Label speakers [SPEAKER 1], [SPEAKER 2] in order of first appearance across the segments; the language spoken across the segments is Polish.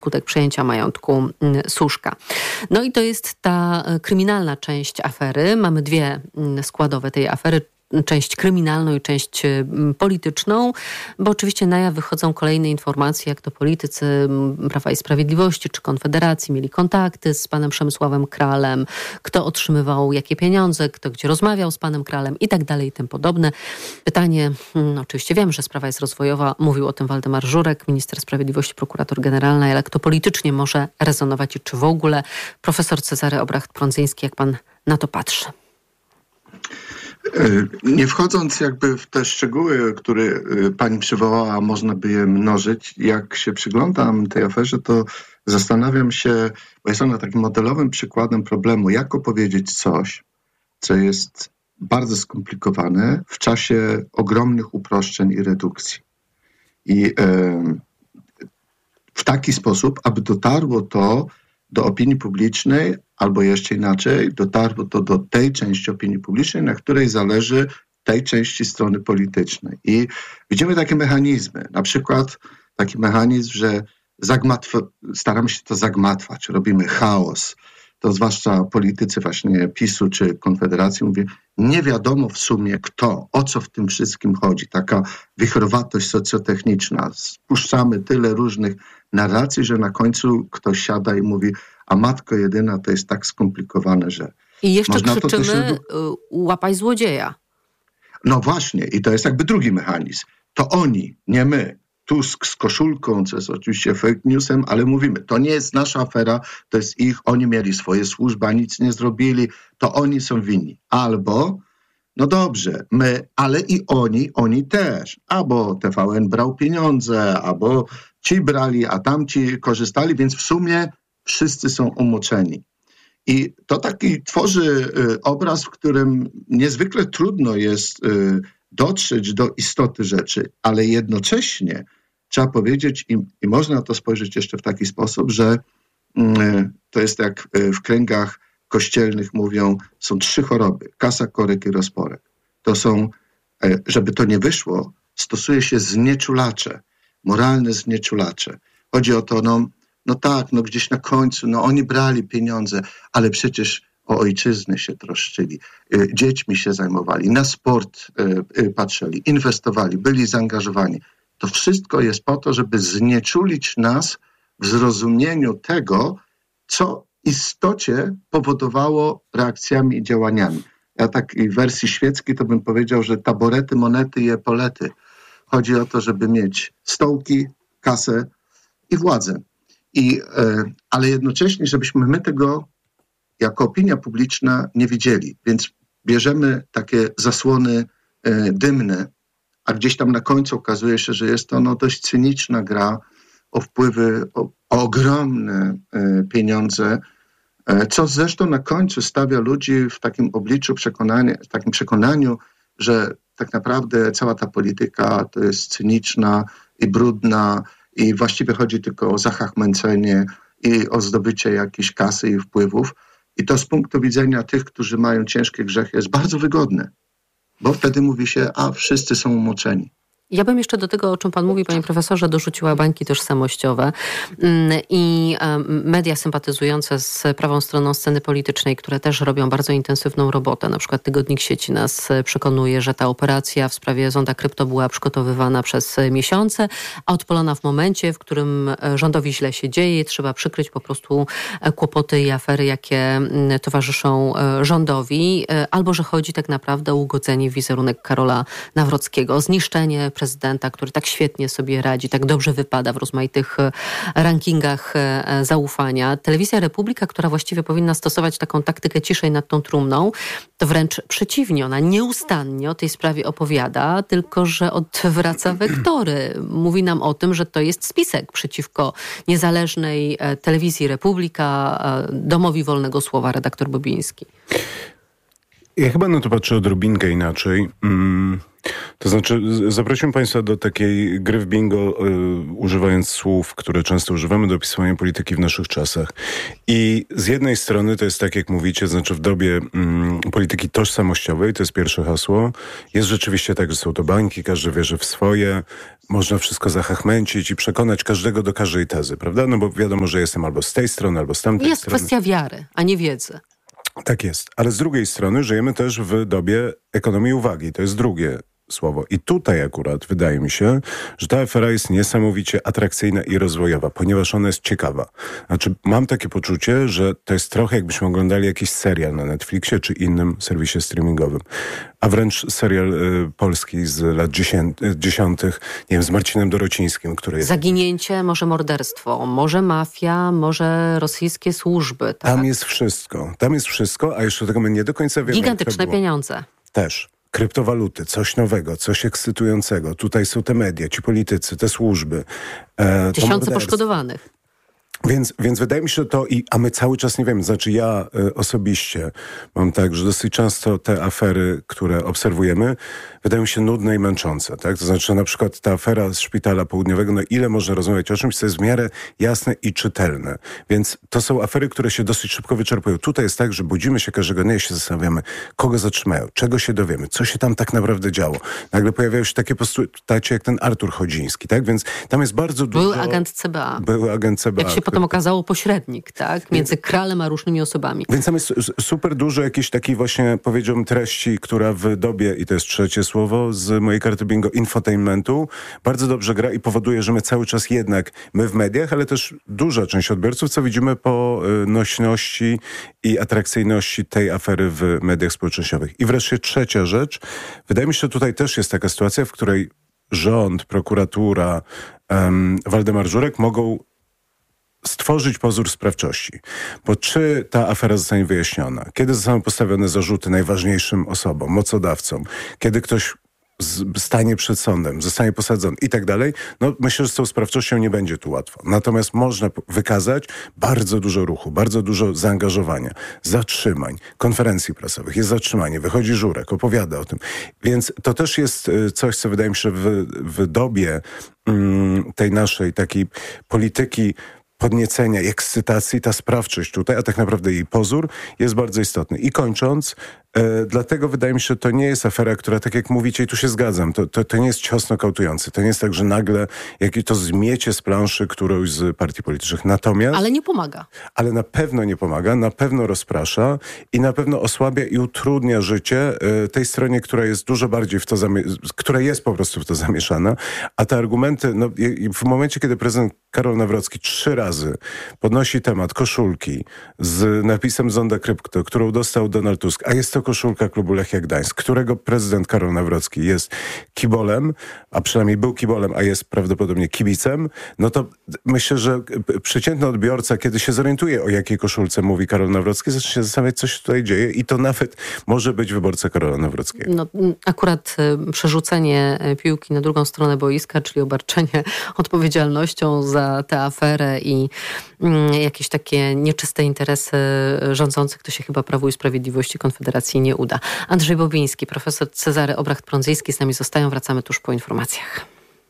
[SPEAKER 1] skutek przejęcia majątku Suszka. No i to jest ta kryminalna część afery. Mamy dwie składowe tej afery. Część kryminalną i część polityczną, bo oczywiście na jaw wychodzą kolejne informacje, jak to politycy Prawa i Sprawiedliwości czy Konfederacji mieli kontakty z panem Przemysławem Kralem, kto otrzymywał jakie pieniądze, kto gdzie rozmawiał z panem Kralem i tak dalej i tym podobne. Pytanie, oczywiście wiem, że sprawa jest rozwojowa, mówił o tym Waldemar Żurek, minister sprawiedliwości, prokurator generalny, ale kto politycznie może rezonować i czy w ogóle? Profesor Cezary Obracht-Prądzyński, jak pan na to patrzy?
[SPEAKER 2] Nie wchodząc jakby w te szczegóły, które pani przywołała, można by je mnożyć. Jak się przyglądam tej aferze, to zastanawiam się, bo jest ona takim modelowym przykładem problemu, jak opowiedzieć coś, co jest bardzo skomplikowane w czasie ogromnych uproszczeń i redukcji. I w taki sposób, aby dotarło to do opinii publicznej, albo jeszcze inaczej, dotarło to do tej części opinii publicznej, na której zależy tej części strony politycznej. I widzimy takie mechanizmy, na przykład taki mechanizm, że staramy się to zagmatwać, robimy chaos. To zwłaszcza politycy właśnie PiS-u czy Konfederacji mówię, nie wiadomo w sumie kto, o co w tym wszystkim chodzi. Taka wichrowatość socjotechniczna. Spuszczamy tyle różnych narracji, że na końcu ktoś siada i mówi, a matko jedyna, to jest tak skomplikowane, że...
[SPEAKER 1] I jeszcze krzyczymy, łapaj złodzieja.
[SPEAKER 2] No właśnie, i to jest jakby drugi mechanizm. To oni, nie my. Tusk z koszulką, co jest oczywiście fake newsem, ale mówimy, to nie jest nasza afera, to jest ich, oni mieli swoje służby, a nic nie zrobili, to oni są winni. Albo, no dobrze, my, ale i oni też. Albo TVN brał pieniądze, albo ci brali, a tamci korzystali, więc w sumie wszyscy są umoczeni. I to taki tworzy obraz, w którym niezwykle trudno jest dotrzeć do istoty rzeczy, ale jednocześnie trzeba powiedzieć i można na to spojrzeć jeszcze w taki sposób, że to jest jak w kręgach kościelnych mówią, są 3 choroby, kasa, korek i rozporek. To są, żeby to nie wyszło, stosuje się znieczulacze, moralne znieczulacze. Chodzi o to, no tak, gdzieś na końcu, oni brali pieniądze, ale przecież o ojczyznę się troszczyli, dziećmi się zajmowali, na sport patrzyli, inwestowali, byli zaangażowani. To wszystko jest po to, żeby znieczulić nas w zrozumieniu tego, co w istocie powodowało reakcjami i działaniami. Ja takiej wersji świeckiej to bym powiedział, że taborety, monety i epolety. Chodzi o to, żeby mieć stołki, kasę i władzę. Ale jednocześnie, żebyśmy my tego jako opinia publiczna nie widzieli. Więc bierzemy takie zasłony dymne, a gdzieś tam na końcu okazuje się, że jest to dość cyniczna gra o wpływy, o ogromne pieniądze, co zresztą na końcu stawia ludzi w takim obliczu w takim przekonaniu, że tak naprawdę cała ta polityka to jest cyniczna i brudna i właściwie chodzi tylko o zachachmęcenie i o zdobycie jakiejś kasy i wpływów. I to z punktu widzenia tych, którzy mają ciężkie grzechy, jest bardzo wygodne, bo wtedy mówi się, a wszyscy są umoczeni.
[SPEAKER 1] Ja bym jeszcze do tego, o czym pan mówi, panie profesorze, dorzuciła bańki tożsamościowe i media sympatyzujące z prawą stroną sceny politycznej, które też robią bardzo intensywną robotę. Na przykład Tygodnik Sieci nas przekonuje, że ta operacja w sprawie zonda krypto była przygotowywana przez miesiące, a odpalona w momencie, w którym rządowi źle się dzieje. Trzeba przykryć po prostu kłopoty i afery, jakie towarzyszą rządowi, albo że chodzi tak naprawdę o ugodzenie w wizerunek Karola Nawrockiego, o zniszczenie prezydenta, który tak świetnie sobie radzi, tak dobrze wypada w rozmaitych rankingach zaufania. Telewizja Republika, która właściwie powinna stosować taką taktykę ciszej nad tą trumną, to wręcz przeciwnie, ona nieustannie o tej sprawie opowiada, tylko że odwraca wektory. Mówi nam o tym, że to jest spisek przeciwko niezależnej telewizji Republika, domowi wolnego słowa, redaktor Bobiński.
[SPEAKER 3] Ja chyba na to patrzę odrobinkę inaczej. To znaczy, zaprosiłem Państwa do takiej gry w bingo, używając słów, które często używamy do opisywania polityki w naszych czasach. I z jednej strony to jest tak, jak mówicie, znaczy w dobie polityki tożsamościowej, to jest pierwsze hasło, jest rzeczywiście tak, że są to bańki, każdy wierzy w swoje, można wszystko zachachmęcić i przekonać każdego do każdej tezy, prawda? No bo wiadomo, że jestem albo z tej strony, albo z tamtej strony.
[SPEAKER 1] Jest kwestia wiary, a nie wiedzy.
[SPEAKER 3] Tak jest. Ale z drugiej strony żyjemy też w dobie ekonomii uwagi. To jest drugie słowo. I tutaj akurat wydaje mi się, że ta afera jest niesamowicie atrakcyjna i rozwojowa, ponieważ ona jest ciekawa. Znaczy, mam takie poczucie, że to jest trochę jakbyśmy oglądali jakiś serial na Netflixie czy innym serwisie streamingowym. A wręcz serial polski z lat 10, nie wiem, z Marcinem Dorocińskim, który jest...
[SPEAKER 1] Zaginięcie, może morderstwo, może mafia, może rosyjskie służby. Tak?
[SPEAKER 3] Tam jest wszystko, a jeszcze tego my nie do końca wiemy.
[SPEAKER 1] Gigantyczne pieniądze.
[SPEAKER 3] Też. Kryptowaluty, coś nowego, coś ekscytującego. Tutaj są te media, ci politycy, te służby.
[SPEAKER 1] Tysiące poszkodowanych.
[SPEAKER 3] Więc wydaje mi się, że a my cały czas nie wiemy. Znaczy ja osobiście mam tak, że dosyć często te afery, które obserwujemy, wydają się nudne i męczące. Tak? To znaczy na przykład ta afera z Szpitala Południowego, no ile można rozmawiać o czymś, co jest w miarę jasne i czytelne. Więc to są afery, które się dosyć szybko wyczerpują. Tutaj jest tak, że budzimy się każdego dnia i się zastanawiamy, kogo zatrzymają, czego się dowiemy, co się tam tak naprawdę działo. Nagle pojawiają się takie postacie jak ten Artur Chodziński. Tak? Więc tam jest bardzo dużo... Były agent CBA.
[SPEAKER 1] Jak się potem okazało, pośrednik, tak? Między Kralem a różnymi osobami.
[SPEAKER 3] Więc tam jest super dużo jakiejś takiej właśnie, powiedziałbym, treści, która w dobie, i to jest trzecie słowo z mojej karty bingo, infotainmentu, bardzo dobrze gra i powoduje, że my cały czas jednak, my w mediach, ale też duża część odbiorców, co widzimy po nośności i atrakcyjności tej afery w mediach społecznościowych. I wreszcie trzecia rzecz. Wydaje mi się, że tutaj też jest taka sytuacja, w której rząd, prokuratura, Waldemar Żurek mogą stworzyć pozór sprawczości. Bo czy ta afera zostanie wyjaśniona? Kiedy zostaną postawione zarzuty najważniejszym osobom, mocodawcom? Kiedy ktoś stanie przed sądem, zostanie posadzony i tak dalej, no myślę, że z tą sprawczością nie będzie tu łatwo. Natomiast można wykazać bardzo dużo ruchu, bardzo dużo zaangażowania, zatrzymań, konferencji prasowych. Jest zatrzymanie, wychodzi Żurek, opowiada o tym. Więc to też jest coś, co wydaje mi się, że w dobie tej naszej takiej polityki podniecenia i ekscytacji, ta sprawczość tutaj, a tak naprawdę jej pozór jest bardzo istotny. I kończąc, dlatego wydaje mi się, że to nie jest afera, która, tak jak mówicie, i tu się zgadzam, to nie jest cios nokautujący. To nie jest tak, że nagle to zmiecie z planszy którąś z partii politycznych. Natomiast...
[SPEAKER 1] Ale nie pomaga.
[SPEAKER 3] Ale na pewno nie pomaga, na pewno rozprasza i na pewno osłabia i utrudnia życie tej stronie, która jest dużo bardziej która jest po prostu w to zamieszana. A te argumenty, no, w momencie, kiedy prezydent Karol Nawrocki 3 razy podnosi temat koszulki z napisem Zonda Krypto, którą dostał Donald Tusk, a jest to koszulka klubu Lechia Gdańsk, którego prezydent Karol Nawrocki jest kibolem, a przynajmniej był kibolem, a jest prawdopodobnie kibicem, no to myślę, że przeciętny odbiorca, kiedy się zorientuje, o jakiej koszulce mówi Karol Nawrocki, zacznie się zastanawiać, co się tutaj dzieje i to nawet może być wyborca Karola Nawrockiego.
[SPEAKER 1] No, akurat przerzucenie piłki na drugą stronę boiska, czyli obarczenie odpowiedzialnością za tę aferę i jakieś takie nieczyste interesy rządzących, to się chyba Prawu i Sprawiedliwości Konfederacji nie uda. Andrzej Bobiński, profesor Cezary Obracht-Prądzyjski z nami zostają. Wracamy tuż po informacjach.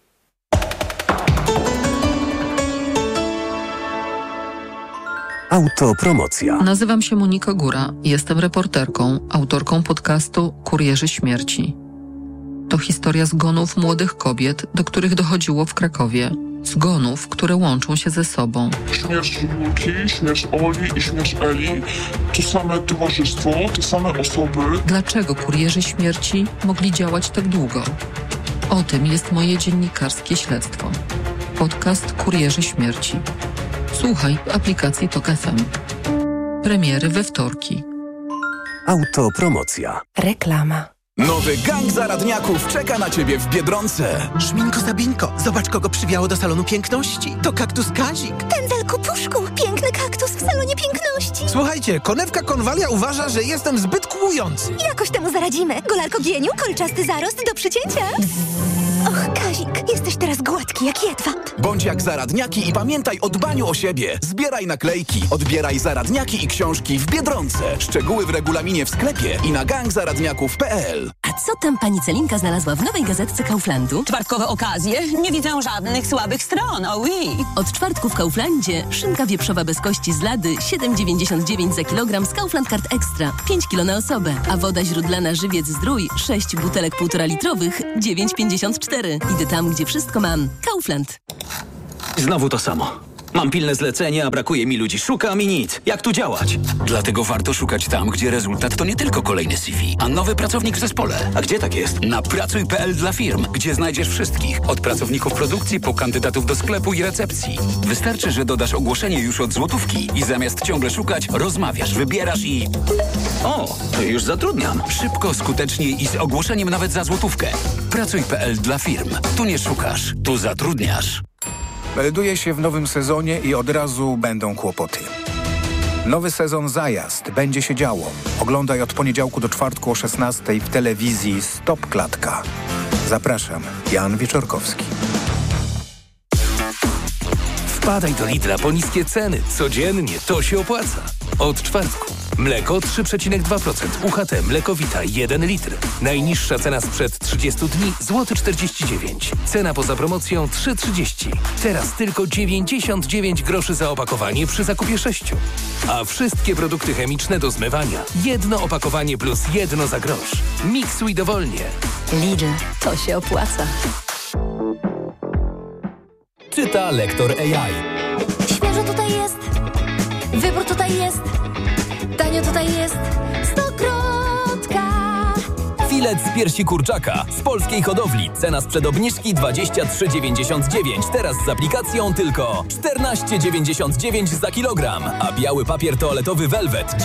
[SPEAKER 4] Autopromocja.
[SPEAKER 5] Nazywam się Monika Góra. Jestem reporterką, autorką podcastu Kurierzy Śmierci. To historia zgonów młodych kobiet, do których dochodziło w Krakowie. Zgonów, które łączą się ze sobą.
[SPEAKER 6] Śmierć Julki, śmierć Oli i śmierć Eli to same towarzystwo, te same osoby.
[SPEAKER 5] Dlaczego kurierzy śmierci mogli działać tak długo? O tym jest moje dziennikarskie śledztwo. Podcast Kurierzy Śmierci. Słuchaj w aplikacji TOK FM. Premiery we wtorki.
[SPEAKER 4] Autopromocja.
[SPEAKER 7] Reklama.
[SPEAKER 8] Nowy gang zaradniaków czeka na ciebie w Biedronce.
[SPEAKER 9] Szminko Sabinko, zobacz kogo przywiało do salonu piękności. To kaktus Kazik.
[SPEAKER 7] Pędzelku Puszku, piękny kaktus w salonie piękności.
[SPEAKER 9] Słuchajcie, konewka Konwalia uważa, że jestem zbyt kłujący.
[SPEAKER 7] Jakoś temu zaradzimy. Golarko Gieniu, kolczasty zarost do przycięcia. Och, Kazik, jesteś teraz gładki jak jedwab.
[SPEAKER 8] Bądź jak zaradniaki i pamiętaj o dbaniu o siebie. Zbieraj naklejki, odbieraj zaradniaki i książki w Biedronce. Szczegóły w regulaminie w sklepie i na gangzaradniaków.pl.
[SPEAKER 4] A co tam pani Celinka znalazła w nowej gazetce Kauflandu?
[SPEAKER 10] Czwartkowe okazje? Nie widzę żadnych słabych stron, oui.
[SPEAKER 4] Od czwartku w Kauflandzie szynka wieprzowa bez kości z lady 7,99 za kilogram z Kaufland Card Extra, 5 kg na osobę. A woda źródlana Żywiec Zdrój, 6 butelek 1,5 litrowych, 9,54. Idę tam, gdzie wszystko mam. Kaufland.
[SPEAKER 11] Znowu to samo. Mam pilne zlecenie, a brakuje mi ludzi. Szukam i nic. Jak tu działać?
[SPEAKER 12] Dlatego warto szukać tam, gdzie rezultat to nie tylko kolejny CV, a nowy pracownik w zespole.
[SPEAKER 11] A gdzie tak jest?
[SPEAKER 12] Na pracuj.pl dla firm, gdzie znajdziesz wszystkich. Od pracowników produkcji po kandydatów do sklepu i recepcji. Wystarczy, że dodasz ogłoszenie już od złotówki i zamiast ciągle szukać, rozmawiasz, wybierasz i...
[SPEAKER 11] O, to już zatrudniam.
[SPEAKER 12] Szybko, skutecznie i z ogłoszeniem nawet za złotówkę. Pracuj.pl dla firm. Tu nie szukasz, tu zatrudniasz.
[SPEAKER 13] Melduje się w nowym sezonie i od razu będą kłopoty. Nowy sezon Zajazd. Będzie się działo. Oglądaj od poniedziałku do czwartku o 16:00 w telewizji Stop Klatka. Zapraszam, Jan Wieczorkowski.
[SPEAKER 14] Wpadaj do Lidla po niskie ceny. Codziennie to się opłaca. Od czwartku. Mleko 3,2%. UHT Mlekowita 1 litr. Najniższa cena sprzed 30 dni złoty 49. Cena poza promocją 3,30. Teraz tylko 99 groszy za opakowanie przy zakupie 6. A wszystkie produkty chemiczne do zmywania. Jedno opakowanie plus jedno za grosz. Miksuj dowolnie.
[SPEAKER 4] Lidl, to się opłaca.
[SPEAKER 15] Czyta lektor AI.
[SPEAKER 16] Świeżo tutaj jest. Wybór tutaj jest. Tanio tutaj jest. Stokrotka.
[SPEAKER 15] Filet z piersi kurczaka z polskiej hodowli. Cena sprzed obniżki 23,99. Teraz z aplikacją tylko 14,99 za kilogram. A biały papier toaletowy Velvet